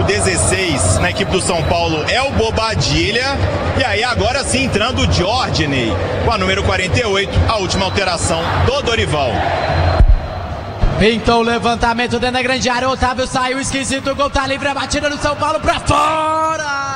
16 na equipe do São Paulo é o Bobadilha. E aí agora sim entrando o Jordney com a número 48, a última alteração do Dorival. Pintou o levantamento dentro da grande área, Otávio saiu esquisito, o gol tá livre, a batida do São Paulo pra fora!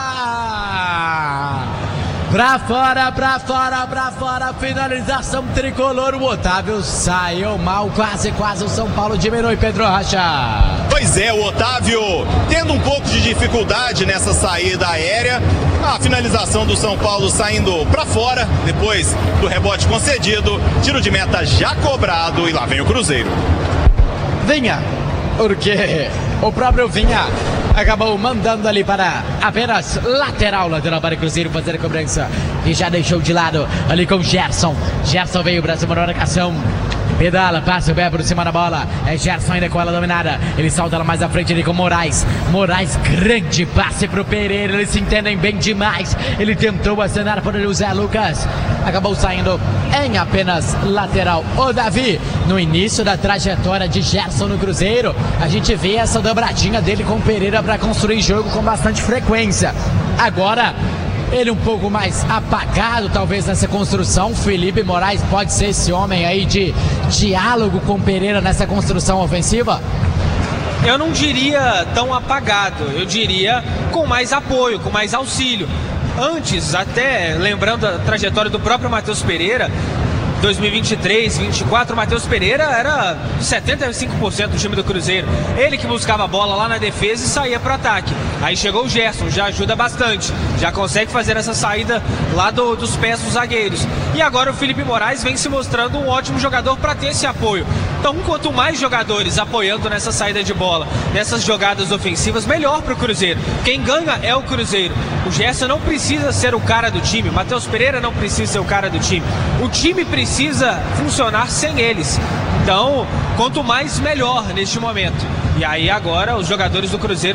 Pra fora, finalização tricolor, o Otávio saiu mal, quase o São Paulo diminui, Pedro Rocha. Pois é, o Otávio tendo um pouco de dificuldade nessa saída aérea, a finalização do São Paulo saindo pra fora, depois do rebote concedido, tiro de meta já cobrado e lá vem o Cruzeiro. Vinha, porque o próprio Vinha acabou mandando ali para apenas lateral para o Cruzeiro fazer a cobrança e já deixou de lado ali com Gerson. Gerson veio para cima da marcação, pedala, passa o pé por cima da bola, é Gerson ainda com ela dominada, ele solta ela mais à frente ali com Moraes, grande passe pro Pereira, eles se entendem bem demais, ele tentou acenar por ali o Zé Lucas, acabou saindo em apenas lateral. Ô Davi, no início da trajetória de Gerson no Cruzeiro, a gente vê essa dobradinha dele com o Pereira para construir jogo com bastante frequência. Agora ele um pouco mais apagado talvez nessa construção. Felipe Moraes pode ser esse homem aí de diálogo com Pereira nessa construção ofensiva? Eu não diria tão apagado, eu diria com mais apoio, com mais auxílio. Antes, até lembrando a trajetória do próprio Matheus Pereira, 2023, 2024, o Matheus Pereira era 75% do time do Cruzeiro. Ele que buscava a bola lá na defesa e saía para o ataque. Aí chegou o Gerson, já ajuda bastante, já consegue fazer essa saída lá dos pés dos zagueiros. E agora o Felipe Moraes vem se mostrando um ótimo jogador para ter esse apoio. Então, quanto mais jogadores apoiando nessa saída de bola, nessas jogadas ofensivas, melhor para o Cruzeiro. Quem ganha é o Cruzeiro. O Gerson não precisa ser o cara do time, o Matheus Pereira não precisa ser o cara do time. O time precisa funcionar sem eles. Então, quanto mais, melhor neste momento. E aí agora os jogadores do Cruzeiro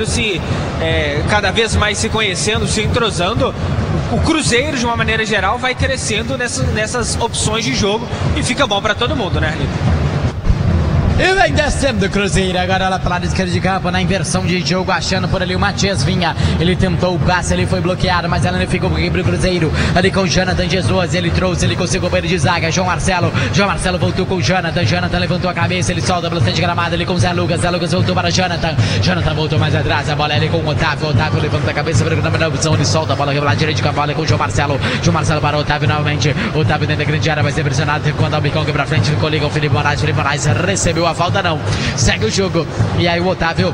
cada vez mais se conhecendo, se entrosando. O Cruzeiro, de uma maneira geral, vai crescendo nessas opções de jogo e fica bom para todo mundo, né, Arlindo? E vem descendo o Cruzeiro, agora lá pela lado esquerdo de campo, na inversão de jogo, achando por ali o Matias Vinha. Ele tentou o passe, ele foi bloqueado, mas ela não ficou aqui pro Cruzeiro. Ali com o Jonathan Jesus, ele trouxe, ele conseguiu o banheiro de zaga. João Marcelo voltou com o Jonathan. Jonathan levantou a cabeça, ele solta pela frente gramada, ele com o Zé Lucas voltou para o Jonathan. Jonathan voltou mais atrás, a bola é ali com o Otávio. Otávio levanta a cabeça para a opção, ele solta a bola aqui pela direita de campo, com o João Marcelo. João Marcelo para o Otávio novamente. Otávio dentro da grande área, vai ser pressionado, teve que mandar o bicão aqui pra frente, ficou ali com o Felipe Moraes. Felipe Moraes recebeu a falta, não. Segue o jogo. E aí o Otávio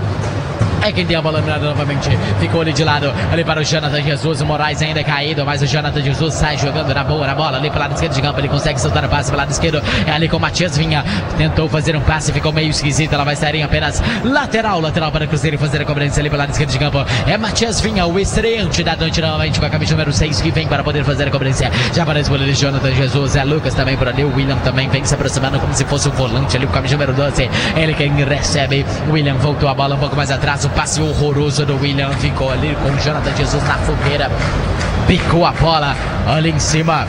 é quem tem a bola dominada novamente. Ficou ali de lado, ali para o Jonathan Jesus. O Moraes ainda é caído, mas o Jonathan Jesus sai jogando na boa, na bola, ali pelo lado esquerdo de campo. Ele consegue soltar o passe pelo lado esquerdo. É ali com o Matias Vinha. Tentou fazer um passe, ficou meio esquisito. Ela vai sair em apenas lateral para o Cruzeiro fazer a cobrança ali pelo lado esquerdo de campo. É Matias Vinha, o estreante da noite novamente, com a camisa número 6, que vem para poder fazer a cobrança. Já aparece por ali Jonathan Jesus. É Lucas também por ali. O William também vem se aproximando como se fosse um volante ali, com a camisa número 12. Ele quem recebe. O William voltou a bola um pouco mais atrás. O passe horroroso do William, ficou ali com o Jonathan Jesus na fogueira, picou a bola ali em cima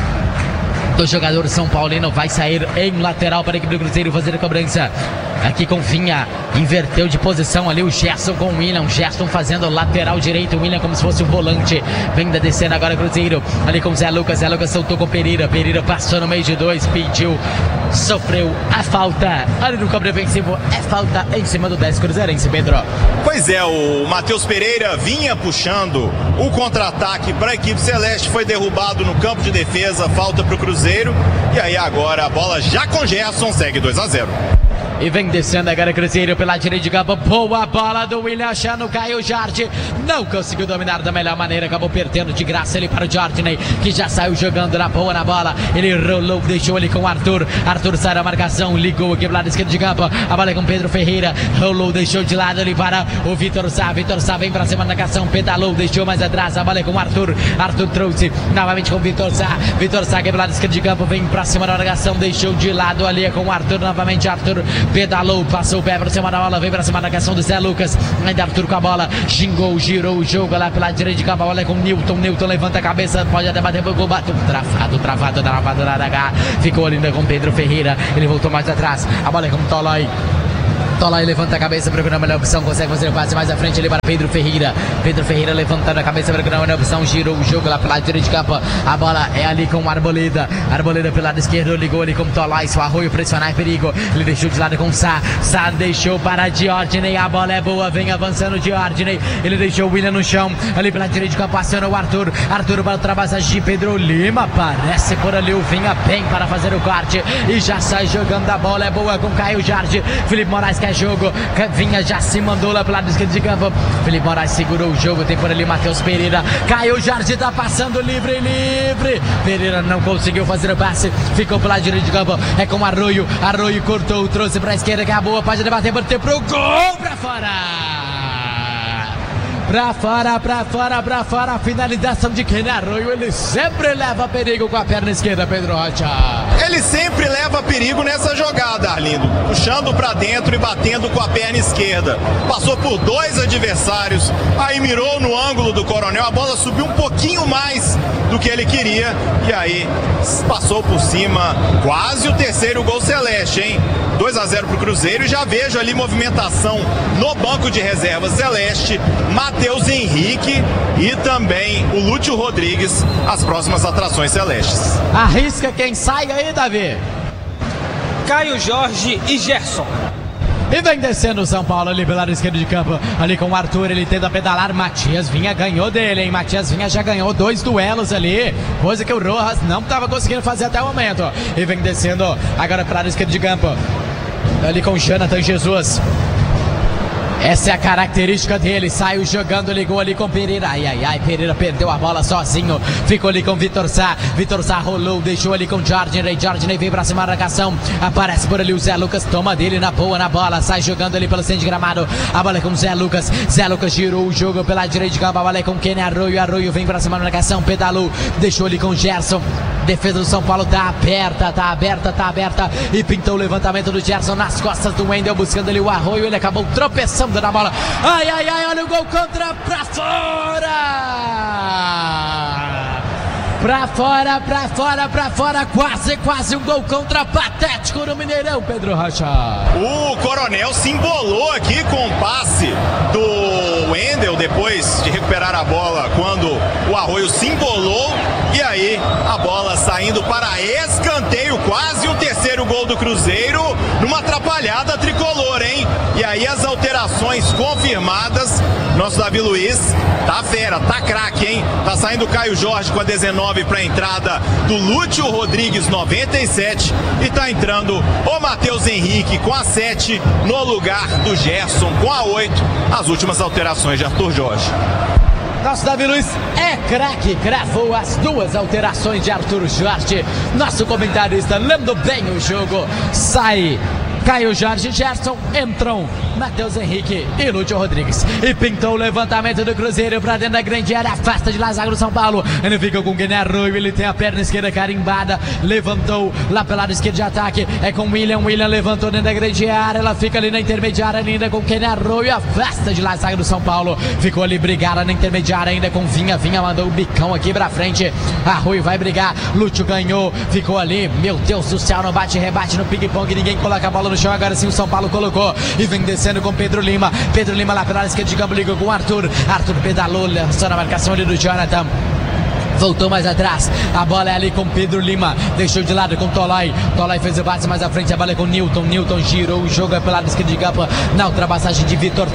do jogador São Paulino, vai sair em lateral para a equipe do Cruzeiro fazer a cobrança. Aqui com Vinha, inverteu de posição ali o Gerson com o William. Gerson fazendo lateral direito, o William como se fosse um volante. Vem descendo agora o Cruzeiro, ali com o Zé Lucas. Zé Lucas soltou com o Pereira. Pereira passou no meio de dois, pediu, sofreu a falta. Ali no cobre ofensivo, é falta em cima do 10 cruzeirense, Pedro. Pois é, o Matheus Pereira vinha puxando o contra-ataque para a equipe celeste, foi derrubado no campo de defesa, falta para o Cruzeiro. E aí agora a bola já com Gerson, segue 2-0. E vem descendo agora o Cruzeiro pela direita de campo. Boa bola do William, achando Caio Jardim. Não conseguiu dominar da melhor maneira. Acabou perdendo de graça ele para o Jordney, que já saiu jogando na boa na bola. Ele rolou, deixou ele com o Arthur. Arthur sai da marcação, ligou aqui pro lado esquerdo de campo. A bola é com Pedro Ferreira. Rolou, deixou de lado ele para o Vitor Sá. Vitor Sá vem para cima da marcação, pedalou, deixou mais atrás. A bola é com o Arthur. Arthur trouxe novamente com o Vitor Sá. Vitor Sá aqui pro lado esquerdo de campo, vem para cima da marcação, deixou de lado ali é com o Arthur novamente. Arthur pedalou, passou o pé para cima da bola, vem para cima da marcação do Zé Lucas. Ainda Arthur com a bola, xingou, girou o jogo lá pela direita de campo. A bola é com o Newton. Newton levanta a cabeça, pode até bater pro gol, bateu travado na H. Ficou ainda com Pedro Ferreira. Ele voltou mais atrás. A bola é com o Tolói. Tolói levanta a cabeça, procurando a melhor opção, consegue fazer o passe mais à frente ali para Pedro Ferreira. Pedro Ferreira levantando a cabeça, procurando a melhor opção, girou o jogo lá pelo lado direito de campo. A bola é ali com o Arboleda. Arboleda pelo lado esquerdo, ligou ali com o Tolói. Se o Arroio pressionar é perigo. Ele deixou de lado com o Sá. Sá deixou para Diordney. A bola é boa, vem avançando Diordney. Ele deixou o William no chão. Ali pela direita de campo, aciona o Arthur. Arthur para ultrapassagem de Pedro Lima. Parece por ali o Vinha bem para fazer o corte. E já sai jogando a bola. É boa com Caio Jorge. Felipe Moraes quer jogo. Vinha já se mandou lá pelo lado esquerdo de campo. Felipe Moraes segurou o jogo. Tem por ali Matheus Pereira. Caio Jorge tá passando livre. Pereira não conseguiu fazer o passe. Ficou pelo lado direito de campo. É com Arroio. Arroio cortou, trouxe pra esquerda. Que é a boa. Pode debater, bater pro gol. Pra fora. Pra fora, a finalização de Kenny Arroio. Ele sempre leva perigo com a perna esquerda, Pedro Rocha. Ele sempre leva perigo nessa jogada, Arlindo, puxando pra dentro e batendo com a perna esquerda. Passou por dois adversários, aí mirou no ângulo do Coronel, a bola subiu um pouquinho mais do que ele queria e aí passou por cima. Quase o terceiro gol celeste, hein? 2-0 pro Cruzeiro, e já vejo ali movimentação no banco de reserva celeste. Matheus Henrique e também o Lúcio Rodrigues, as próximas atrações celestes. Arrisca quem sai aí, Davi. Caio Jorge e Gerson. E vem descendo o São Paulo ali pelo lado esquerdo de campo. Ali com o Arthur, ele tenta pedalar. Matias Vinha ganhou dele, hein? Matias Vinha já ganhou 2 duelos ali, coisa que o Rojas não estava conseguindo fazer até o momento. E vem descendo agora pelo lado esquerdo de campo. Ali com o Jonathan Jesus. Essa é a característica dele, saiu jogando, ligou ali com Pereira, Pereira perdeu a bola sozinho, ficou ali com Vitor Sá rolou, deixou ali com Jardinei veio pra cima da marcação, aparece por ali o Zé Lucas, toma dele na boa na bola, sai jogando ali pelo centro de gramado, a bola é com o Zé Lucas girou o jogo pela direita de campo, a bola é com Kenny Arroio vem pra cima da marcação, pedalou, deixou ali com o Gerson. Defesa do São Paulo tá aberta e pintou o levantamento do Gerson nas costas do Wendel, buscando ali o Arroio, ele acabou tropeçando na bola, olha o gol contra, pra fora, quase um gol contra, patético no Mineirão, Pedro Rocha. O Coronel se embolou aqui com o passe do Wendel, depois de recuperar a bola, quando o Arroio se embolou, e aí a bola saindo para escanteio, quase o terceiro gol do Cruzeiro, numa atrapalhada tricolor, hein? E aí as alterações confirmadas, nosso Davi Luiz tá fera, tá craque, hein? Tá saindo o Caio Jorge com a 19 para a entrada do Lúcio Rodrigues, 97, e tá entrando o Matheus Henrique com a 7 no lugar do Gerson com a 8, as últimas alterações de Arthur Jorge. Nosso Davi Luiz é craque, cravou as 2 alterações de Arthur Jorge. Nosso comentarista lendo bem o jogo, sai Caio Jorge, Gerson, entram Matheus Henrique e Lúcio Rodrigues. E pintou o levantamento do Cruzeiro pra dentro da grande área, afasta de lá a zaga do São Paulo. Ele fica com o Kenny Arroio, ele tem a perna esquerda carimbada, levantou lá pelo lado esquerdo de ataque, é com o William levantou dentro da grande área, ela fica ali na intermediária ainda com o Kenny Arroio, afasta de lá a zaga do São Paulo. Ficou ali brigada na intermediária ainda com Vinha mandou o bicão aqui pra frente, Arroio vai brigar, Lúcio ganhou, ficou ali, meu Deus do céu, no bate-rebate, no ping-pong, ninguém coloca a bola no chão, agora sim o São Paulo colocou, e vem descendo com Pedro Lima lá pela esquerda de campo, ligou com o Arthur pedalou, lançou na marcação ali do Jonathan, voltou mais atrás, a bola é ali com Pedro Lima, deixou de lado com Tolói fez o bate mais à frente, a bola é com Newton girou o jogo pela esquerda de campo, na ultrapassagem de Vitor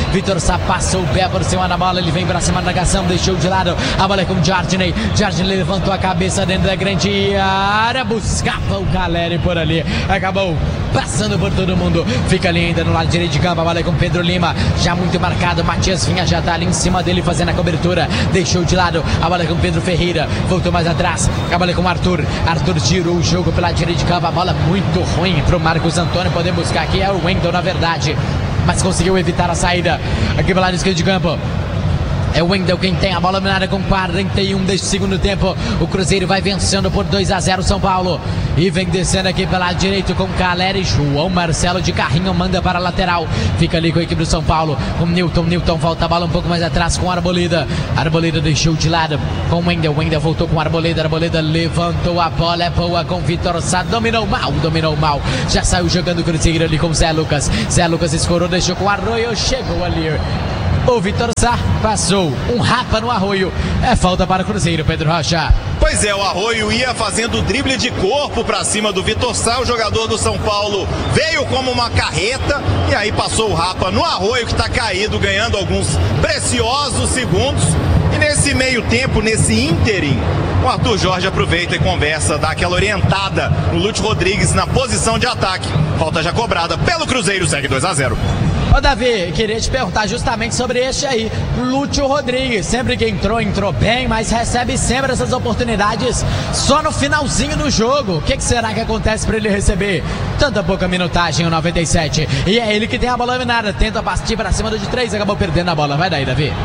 Sá passou o pé por cima da bola, ele vem pra cima da marcação, deixou de lado, a bola é com Jardinei levantou a cabeça dentro da grande área, buscava o Caleri por ali, acabou passando por todo mundo, fica ali ainda no lado direito de campo, a bola é com Pedro Lima, já muito marcado, Matias Vinha já tá ali em cima dele fazendo a cobertura, deixou de lado, a bola é com Pedro Ferreira, voltou mais atrás, a bola é com o Arthur girou o jogo pela direita de campo, a bola muito ruim pro Marcos Antônio poder buscar aqui, é o Wendel na verdade, mas conseguiu evitar a saída, aqui pelo lado esquerdo de campo. É o Wendel quem tem a bola dominada com 41 deste segundo tempo. O Cruzeiro vai vencendo por 2-0 São Paulo. E vem descendo aqui pela direita com Caleri. João Marcelo de carrinho manda para a lateral. Fica ali com a equipe do São Paulo. Com Newton. Newton volta a bola um pouco mais atrás com Arboleda. Arboleda deixou de lado com Wendel. Wendel voltou com Arboleda. Arboleda levantou a bola. É boa com Vitor Sá. Dominou mal. Já saiu jogando o Cruzeiro ali com Zé Lucas. Zé Lucas escorou, deixou com Arroio. Chegou ali o Vitor Sá, passou um rapa no Arroio. É falta para o Cruzeiro, Pedro Rocha. Pois é, o Arroio ia fazendo o drible de corpo para cima do Vitor Sá. O jogador do São Paulo veio como uma carreta e aí passou o rapa no Arroio, que está caído, ganhando alguns preciosos segundos. E nesse meio tempo, nesse ínterim, o Arthur Jorge aproveita e conversa, dá aquela orientada no Lúcio Rodrigues na posição de ataque. Falta já cobrada pelo Cruzeiro, segue 2-0. Ô Davi, queria te perguntar justamente sobre este aí, Lúcio Rodrigues. Sempre que entrou bem, mas recebe sempre essas oportunidades só no finalzinho do jogo. O que será que acontece para ele receber tanta pouca minutagem, o 97? E é ele que tem a bola dominada, tenta partir para cima do de 3, acabou perdendo a bola. Vai daí, Davi.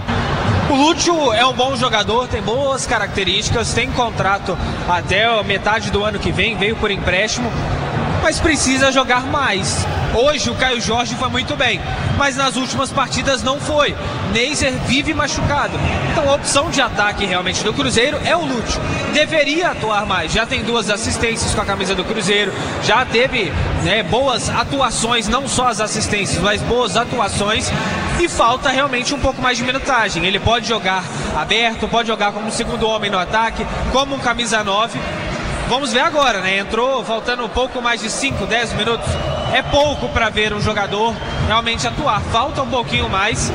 O Lúcio é um bom jogador, tem boas características, tem contrato até metade do ano que vem, veio por empréstimo, mas precisa jogar mais. Hoje o Caio Jorge foi muito bem, mas nas últimas partidas não foi. Neiser vive machucado. Então a opção de ataque realmente do Cruzeiro é o Lúcio. Deveria atuar mais, já tem 2 assistências com a camisa do Cruzeiro, já teve boas atuações, não só as assistências, mas boas atuações, e falta realmente um pouco mais de minutagem. Ele pode jogar aberto, pode jogar como segundo homem no ataque, como um camisa 9. Vamos ver agora, né? Entrou faltando um pouco mais de 5, 10 minutos. É pouco para ver um jogador realmente atuar. Falta um pouquinho mais.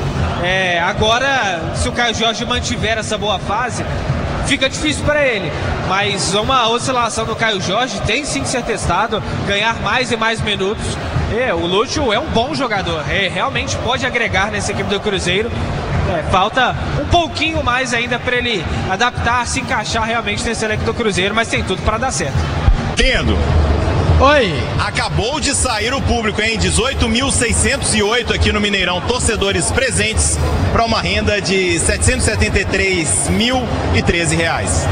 Agora, se o Caio Jorge mantiver essa boa fase, fica difícil para ele. Mas uma oscilação do Caio Jorge tem sim que ser testado, ganhar mais e mais minutos. O Lúcio é um bom jogador. Realmente pode agregar nessa equipe do Cruzeiro. Falta um pouquinho mais ainda para ele adaptar, se encaixar realmente nesse elenco do Cruzeiro, mas tem tudo para dar certo. Tendo. Oi. Acabou de sair o público, hein? 18.608 aqui no Mineirão, torcedores presentes, para uma renda de R$ 773.013.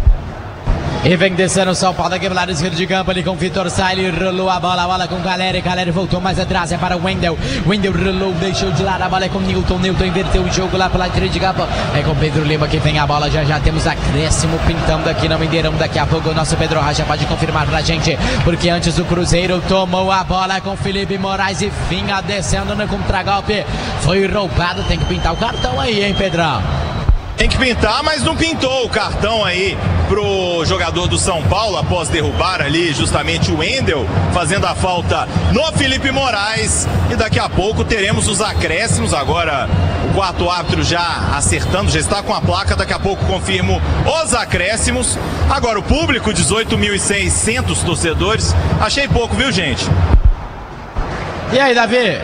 E vem descendo o São Paulo aqui pelo lado esquerdo de campo ali com o Vitor Sá, ele rolou a bola com Caleri, Caleri voltou mais atrás, é para o Wendel, Wendel rolou, deixou de lado, a bola é com Newton, Newton inverteu o jogo lá pela direita de campo, é com Pedro Lima que vem a bola, já temos acréscimo pintando aqui no Mineirão, daqui a pouco o nosso Pedro Rocha pode confirmar pra gente, porque antes o Cruzeiro tomou a bola com Felipe Moraes e vinha descendo no contragolpe, foi roubado, tem que pintar o cartão aí, hein, Pedrão? Tem que pintar, mas não pintou o cartão aí pro jogador do São Paulo após derrubar ali justamente o Wendel, fazendo a falta no Felipe Moraes. E daqui a pouco teremos os acréscimos. Agora o quarto árbitro já acertando, já está com a placa. Daqui a pouco confirmo os acréscimos. Agora o público, 18.600 torcedores. Achei pouco, viu, gente? E aí, Davi?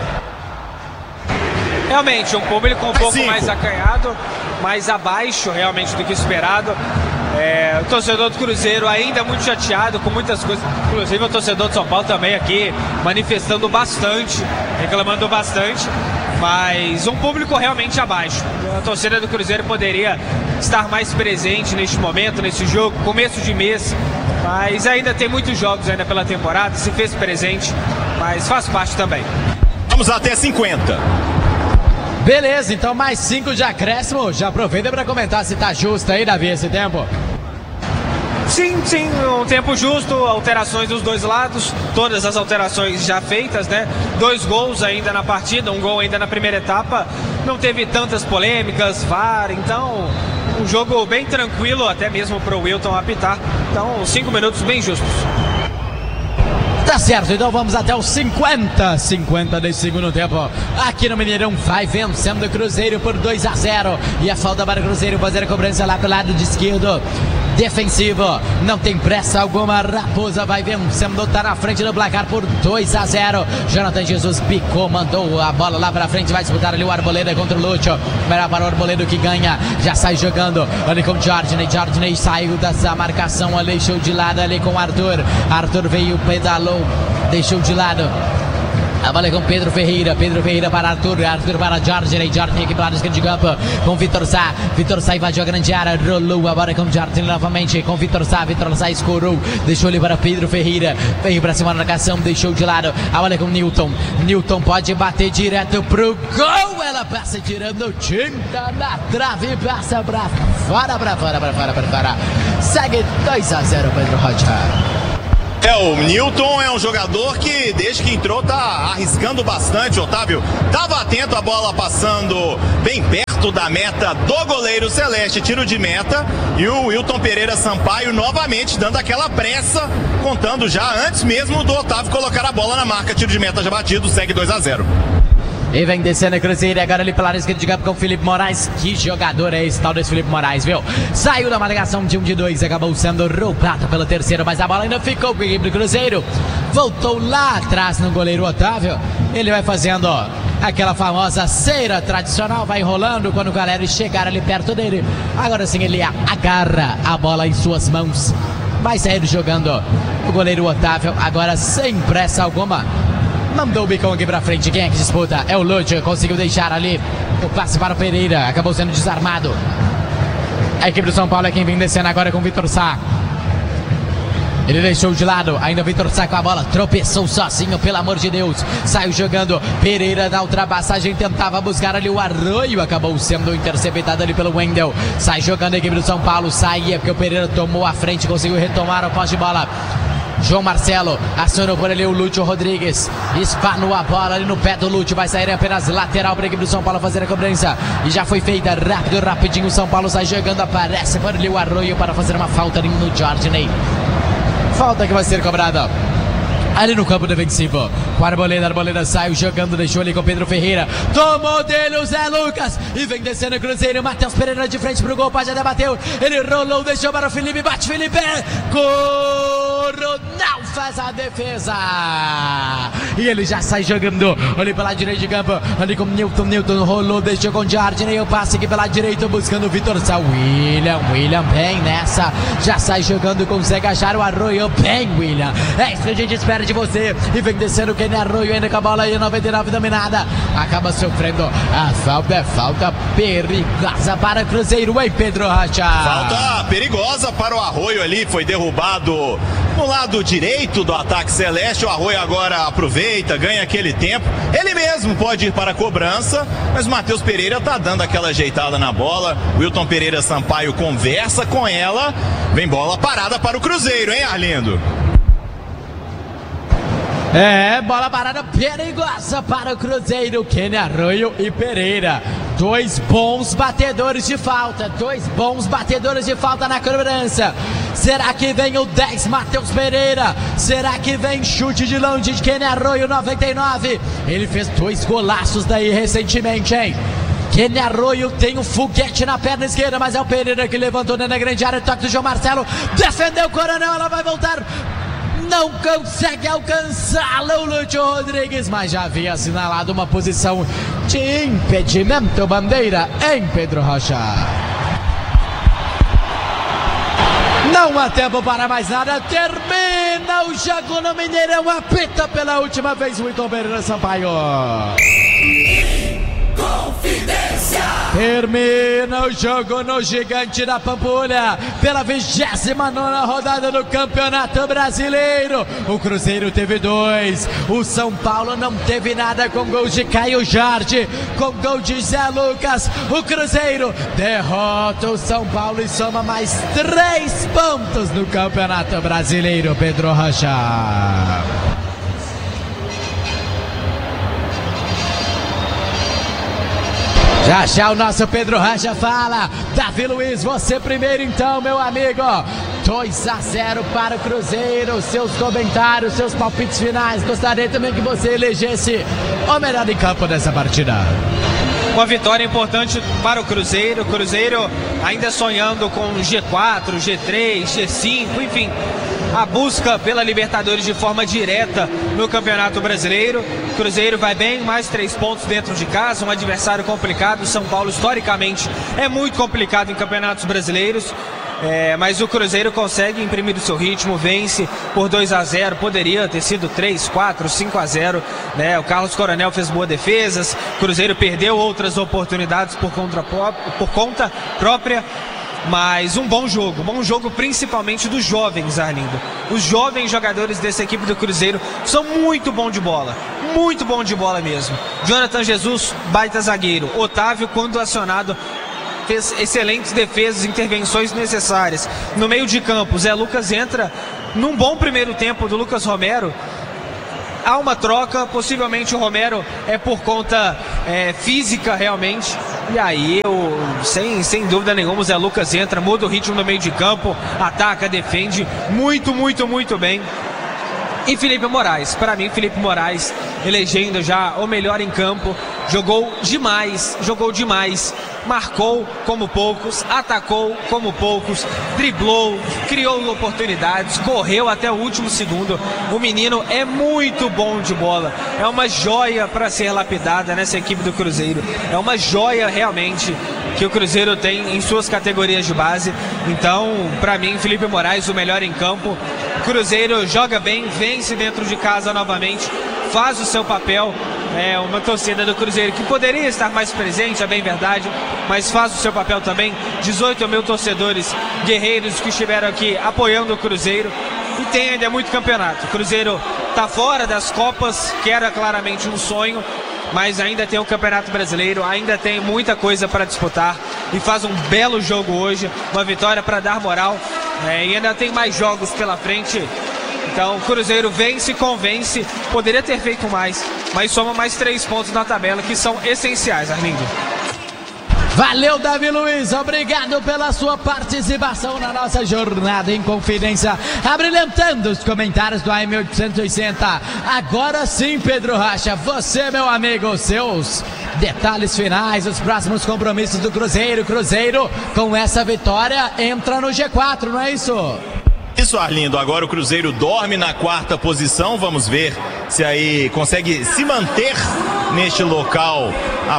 Realmente, um público um pouco mais acanhado, mais abaixo realmente do que esperado. O torcedor do Cruzeiro ainda muito chateado com muitas coisas, inclusive o torcedor do São Paulo também aqui manifestando bastante, reclamando bastante, mas um público realmente abaixo. A torcida do Cruzeiro poderia estar mais presente neste momento, nesse jogo, começo de mês, mas ainda tem muitos jogos ainda pela temporada, se fez presente, mas faz parte também. Vamos até 50. Beleza, então mais 5 de acréscimo. Já aproveita para comentar se tá justo aí, Davi, esse tempo. Sim, um tempo justo, alterações dos dois lados, todas as alterações já feitas, né? 2 gols ainda na partida, 1 gol ainda na primeira etapa, não teve tantas polêmicas, VAR, então um jogo bem tranquilo, até mesmo pro Wilton apitar, então 5 minutos bem justos. Tá certo, então vamos até os 50 desse segundo tempo. Aqui no Mineirão vai vencendo o Cruzeiro por 2-0. E a falta para o Cruzeiro fazer a cobrança lá pelo lado de esquerdo. Defensivo, não tem pressa alguma. Raposa vai vencendo, tá na frente do placar por 2-0. Jonathan Jesus picou, mandou a bola lá pra frente. Vai disputar ali o Arboleda contra o Lúcio. Melhor para o Arboleda que ganha, já sai jogando ali com o Jardinei saiu dessa marcação ali, deixou de lado ali com o Arthur. Arthur veio, pedalou, deixou de lado. A bola é com Pedro Ferreira para Arthur para Jorge aqui para a esquerda de campo, com Vitor Sá invadiu a grande área, rolou a bola com Jorge novamente, com Vitor Sá escorou, deixou ele para Pedro Ferreira, veio para cima da marcação, deixou de lado, a bola é com Newton pode bater direto pro gol, ela passa tirando tinta na trave, passa pra fora, segue 2-0 Pedro Rocha. O Newton é um jogador que desde que entrou tá arriscando bastante, Otávio. Tava atento, a bola passando bem perto da meta do goleiro Celeste, tiro de meta, e o Wilton Pereira Sampaio novamente dando aquela pressa, contando já antes mesmo do Otávio colocar a bola na marca, tiro de meta já batido, segue 2-0. E vem descendo a Cruzeiro, agora ali pela esquerda de campo com o Felipe Moraes. Que jogador é esse tal desse Felipe Moraes, viu? Saiu da marcação de 1 de 2, acabou sendo roubado pelo terceiro, mas a bola ainda ficou com a equipe do Cruzeiro. Voltou lá atrás no goleiro Otávio. Ele vai fazendo aquela famosa cera tradicional, vai enrolando quando o galera chegar ali perto dele. Agora sim ele agarra a bola em suas mãos. Vai sair jogando o goleiro Otávio, agora sem pressa alguma. Mandou o bicão aqui pra frente, quem é que disputa? É o Lúcio, conseguiu deixar ali o passe para o Pereira, acabou sendo desarmado. A equipe do São Paulo é quem vem descendo agora com o Vitor Sá. Ele deixou de lado, ainda o Vitor Sá com a bola, tropeçou sozinho, pelo amor de Deus. Saiu jogando, Pereira na ultrapassagem, tentava buscar ali o Arroio, acabou sendo interceptado ali pelo Wendel. Sai jogando a equipe do São Paulo, saía porque o Pereira tomou a frente, conseguiu retomar o posse de bola. João Marcelo acionou por ali o Lúcio Rodrigues, espanou a bola ali no pé do Lúcio, vai sair apenas lateral para a equipe do São Paulo fazer a cobrança, e já foi feita, rapidinho, o São Paulo sai jogando, aparece por ali o Arroio para fazer uma falta ali no Jorginei, falta que vai ser cobrada ali no campo defensivo. O Arboleda saiu jogando, deixou ali com o Pedro Ferreira, tomou dele o Zé Lucas, e vem descendo o Cruzeiro, Matheus Pereira de frente pro gol, já debateu, ele rolou, deixou para o Felipe, bate Felipe, Coronel faz a defesa, e ele já sai jogando ali pela direita de campo, ali com Newton rolou, deixou com o Jardinei, o passe aqui pela direita, buscando o Vitor Sá, William bem nessa, já sai jogando, consegue achar o Arroio, bem William, é isso que a gente espera de você, e vem descendo o Kenny Arroio ainda com a bola aí, 99 dominada, acaba sofrendo a falta perigosa para o Cruzeiro, hein, Pedro Rocha? Falta perigosa para o Arroio ali, foi derrubado no lado direito do ataque celeste, o Arroio agora aproveita, ganha aquele tempo, ele mesmo pode ir para a cobrança, mas o Matheus Pereira tá dando aquela ajeitada na bola, Wilton Pereira Sampaio conversa com ela, vem bola parada para o Cruzeiro, hein, Arlindo? Bola parada perigosa para o Cruzeiro, Kenny Arroio e Pereira, dois bons batedores de falta na cobrança. Será que vem o 10, Matheus Pereira? Será que vem chute de longe de Kenny Arroio, 99? Ele fez 2 golaços daí recentemente, hein? Kenny Arroio tem um foguete na perna esquerda, mas é o Pereira que levantou na grande área, toque do João Marcelo, defendeu o Coronel, ela vai voltar, não consegue alcançá-lo o Lúcio Rodrigues, mas já havia assinalado uma posição de impedimento, bandeira em Pedro Rocha. Não há tempo para mais nada, termina o jogo no Mineirão, apita pela última vez o Wilton Pereira Sampaio. Confidência! Termina o jogo no Gigante da Pampulha, pela 29ª rodada do Campeonato Brasileiro. O Cruzeiro teve 2, o São Paulo não teve nada, com gol de Caio Jorge, com gol de Zé Lucas. O Cruzeiro derrota o São Paulo e soma mais 3 pontos no Campeonato Brasileiro, Pedro Rocha. Já o nosso Pedro Rocha fala. Davi Luiz, você primeiro então, meu amigo. 2-0 para o Cruzeiro. Seus comentários, seus palpites finais. Gostaria também que você elegesse o melhor em campo dessa partida. Uma vitória importante para o Cruzeiro. O Cruzeiro ainda sonhando com G4, G3, G5, enfim, a busca pela Libertadores de forma direta no Campeonato Brasileiro. O Cruzeiro vai bem, mais 3 pontos dentro de casa, um adversário complicado. São Paulo, historicamente, é muito complicado em campeonatos brasileiros. mas o Cruzeiro consegue imprimir o seu ritmo, vence por 2-0, poderia ter sido 3-4, 5-0, né? O Carlos Coronel fez boas defesas, o Cruzeiro perdeu outras oportunidades por conta própria, mas um bom jogo principalmente dos jovens, Arlindo. Os jovens jogadores dessa equipe do Cruzeiro são muito bom de bola mesmo. Jonathan Jesus, baita zagueiro. Otávio, quando acionado, fez excelentes defesas, intervenções necessárias. No meio de campo, Zé Lucas entra num bom primeiro tempo do Lucas Romero. Há uma troca, possivelmente o Romero é por conta física realmente. E aí, sem dúvida nenhuma, o Zé Lucas entra, muda o ritmo no meio de campo, ataca, defende muito bem. E Felipe Moraes, para mim, Felipe Moraes elegendo já o melhor em campo, jogou demais, marcou como poucos, atacou como poucos, driblou, criou oportunidades, correu até o último segundo. O menino é muito bom de bola, é uma joia para ser lapidada nessa equipe do Cruzeiro, é uma joia realmente que o Cruzeiro tem em suas categorias de base. Então, para mim, Felipe Moraes, o melhor em campo. O Cruzeiro joga bem, vence dentro de casa novamente, faz o seu papel. Uma torcida do Cruzeiro que poderia estar mais presente, é bem verdade, mas faz o seu papel também. 18 mil torcedores guerreiros que estiveram aqui apoiando o Cruzeiro, e tem ainda muito campeonato. O Cruzeiro está fora das Copas, que era claramente um sonho, mas ainda tem o Campeonato Brasileiro, ainda tem muita coisa para disputar, e faz um belo jogo hoje, uma vitória para dar moral, e ainda tem mais jogos pela frente. Então o Cruzeiro vence, convence, poderia ter feito mais, mas soma mais 3 pontos na tabela, que são essenciais, Arlindo. Valeu, Davi Luiz, obrigado pela sua participação na nossa jornada em Confidência, abrilhantando os comentários do AM 880. Agora sim, Pedro Rocha, você, meu amigo, seus detalhes finais, os próximos compromissos do Cruzeiro. Cruzeiro, com essa vitória, entra no G4, não é isso? Isso, Arlindo. Agora o Cruzeiro dorme na 4ª posição. Vamos ver se aí consegue se manter neste local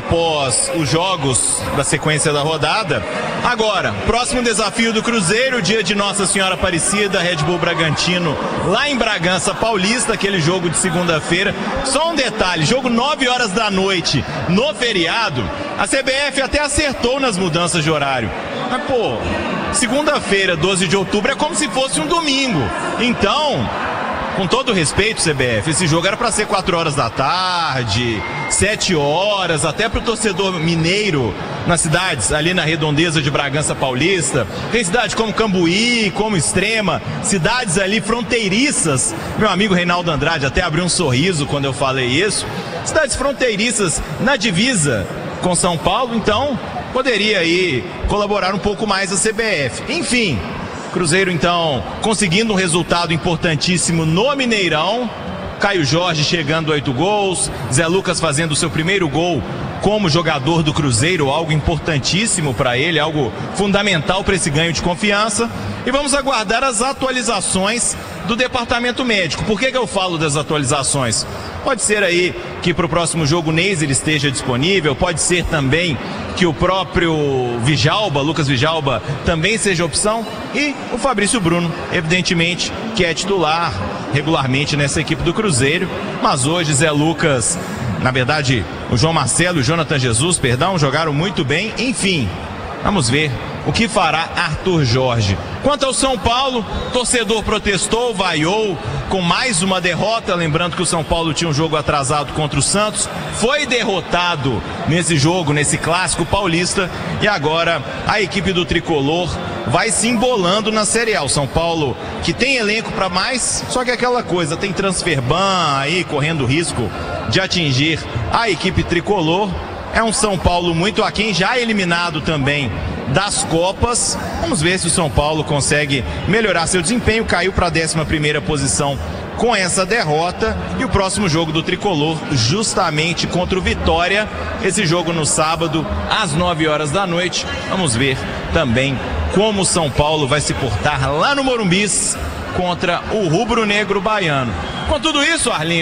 após os jogos da sequência da rodada. Agora, próximo desafio do Cruzeiro, dia de Nossa Senhora Aparecida, Red Bull Bragantino, lá em Bragança Paulista, aquele jogo de segunda-feira. Só um detalhe, jogo 9 horas da noite no feriado. A CBF até acertou nas mudanças de horário. Mas, pô, segunda-feira, 12 de outubro, é como se fosse um domingo. Então, com todo respeito, CBF, esse jogo era para ser 4 horas da tarde, 7 horas, até para o torcedor mineiro nas cidades ali na redondeza de Bragança Paulista. Tem cidades como Cambuí, como Extrema, cidades ali fronteiriças. Meu amigo Reinaldo Andrade até abriu um sorriso quando eu falei isso. Cidades fronteiriças na divisa com São Paulo, então poderia aí colaborar um pouco mais a CBF. Enfim, Cruzeiro então conseguindo um resultado importantíssimo no Mineirão. Caio Jorge chegando a 8 gols, Zé Lucas fazendo o seu primeiro gol como jogador do Cruzeiro, algo importantíssimo para ele, algo fundamental para esse ganho de confiança. E vamos aguardar as atualizações do departamento médico. Por que eu falo das atualizações? Pode ser aí que para o próximo jogo o Neisser esteja disponível, pode ser também que o próprio Vijalba, Lucas Vijalba, também seja opção, e o Fabrício Bruno, evidentemente, que é titular regularmente nessa equipe do Cruzeiro. Mas hoje Zé Lucas, na verdade o João Marcelo e o Jonathan Jesus, perdão, jogaram muito bem. Enfim, vamos ver o que fará Arthur Jorge. Quanto ao São Paulo, torcedor protestou, vaiou com mais uma derrota. Lembrando que o São Paulo tinha um jogo atrasado contra o Santos, foi derrotado nesse jogo, nesse clássico paulista, e agora a equipe do Tricolor vai se embolando na Série A. O São Paulo, que tem elenco para mais, só que aquela coisa, tem transfer ban aí correndo risco de atingir a equipe Tricolor. É um São Paulo muito aquém, já eliminado também das Copas. Vamos ver se o São Paulo consegue melhorar seu desempenho. Caiu para a 11ª posição com essa derrota. E o próximo jogo do Tricolor, justamente contra o Vitória. Esse jogo no sábado, às 9 horas da noite. Vamos ver também como o São Paulo vai se portar lá no Morumbis contra o rubro-negro baiano. Com tudo isso, Arlindo,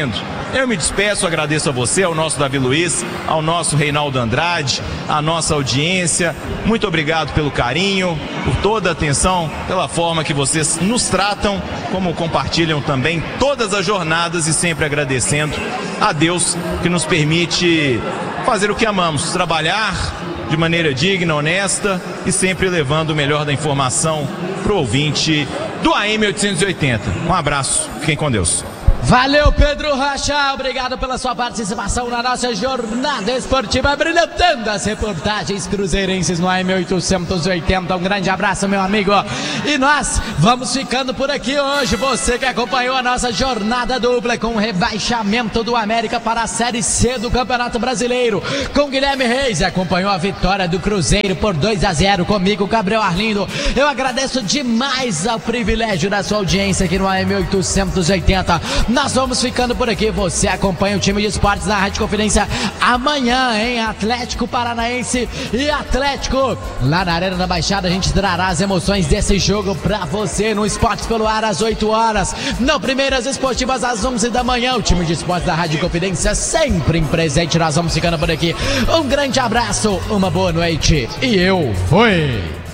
Eu me despeço, agradeço a você, ao nosso Davi Luiz, ao nosso Reinaldo Andrade, à nossa audiência. Muito obrigado pelo carinho, por toda a atenção, pela forma que vocês nos tratam, como compartilham também todas as jornadas, e sempre agradecendo a Deus que nos permite fazer o que amamos, trabalhar de maneira digna, honesta e sempre levando o melhor da informação para o ouvinte do AM 880. Um abraço, fiquem com Deus. Valeu, Pedro Rocha, obrigado pela sua participação na nossa jornada esportiva, brilhantando as reportagens cruzeirenses no AM 880. Um grande abraço, meu amigo, e nós vamos ficando por aqui hoje. Você que acompanhou a nossa jornada dupla com o rebaixamento do América para a Série C do Campeonato Brasileiro, com Guilherme Reis, acompanhou a vitória do Cruzeiro por 2-0 comigo, Gabriel Arlindo. Eu agradeço demais ao privilégio da sua audiência aqui no AM 880. Nós vamos ficando por aqui. Você acompanha o time de esportes na Rádio Confidência amanhã, em Atlético Paranaense e Atlético. Lá na Arena da Baixada a gente trará as emoções desse jogo pra você no Esportes pelo Ar às 8 horas. Não, primeiras esportivas às 11 da manhã. O time de esportes da Rádio Confidência sempre em presente. Nós vamos ficando por aqui. Um grande abraço, uma boa noite e eu fui!